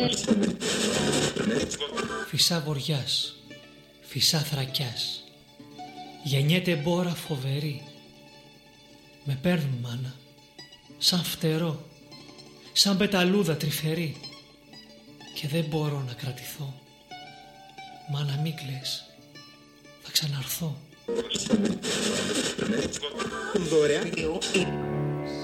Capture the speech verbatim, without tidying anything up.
Φυσά βοριάς, φυσά θρακιάς, γεννιέται μπόρα φοβερή. Με παίρνουν μάνα, σαν φτερό, σαν πεταλούδα τρυφερή, και δεν μπορώ να κρατηθώ. Μάνα μη κλαις, θα ξαναρθώ. Δωρεάν